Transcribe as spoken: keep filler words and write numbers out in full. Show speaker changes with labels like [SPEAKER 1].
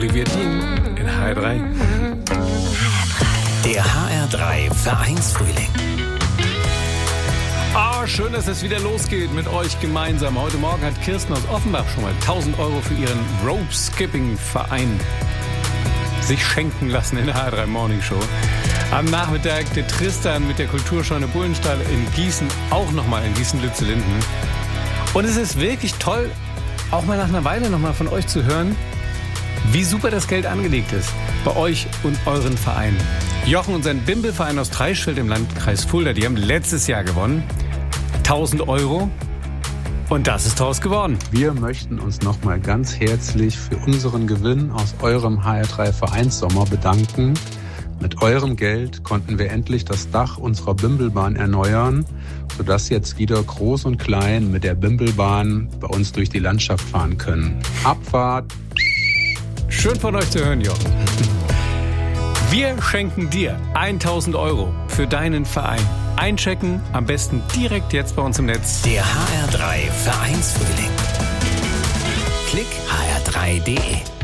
[SPEAKER 1] Olivia Dean in H R drei.
[SPEAKER 2] Der H R drei Vereinsfrühling.
[SPEAKER 1] Ah, schön, dass es wieder losgeht mit euch gemeinsam. Heute Morgen hat Kirsten aus Offenbach schon mal tausend Euro für ihren Rope-Skipping-Verein sich schenken lassen in der H R drei Morning Show. Am Nachmittag der Tristan mit der Kulturscheune Bullenstall in Gießen, auch nochmal in Gießen-Lützellinden. Und es ist wirklich toll, auch mal nach einer Weile nochmal von euch zu hören, wie super das Geld angelegt ist bei euch und euren Vereinen. Jochen und sein Bimbelverein aus Treichfeld im Landkreis Fulda, die haben letztes Jahr gewonnen. tausend Euro. Und das ist draus geworden.
[SPEAKER 3] Wir möchten uns nochmal ganz herzlich für unseren Gewinn aus eurem H R drei Vereinssommer bedanken. Mit eurem Geld konnten wir endlich das Dach unserer Bimbelbahn erneuern, sodass jetzt wieder Groß und Klein mit der Bimbelbahn bei uns durch die Landschaft fahren können. Abfahrt!
[SPEAKER 1] Schön von euch zu hören, Jochen. Wir schenken dir tausend Euro für deinen Verein. Einchecken, am besten direkt jetzt bei uns im Netz.
[SPEAKER 2] Der H R drei Vereinsfrühling. Klick H R drei punkt de.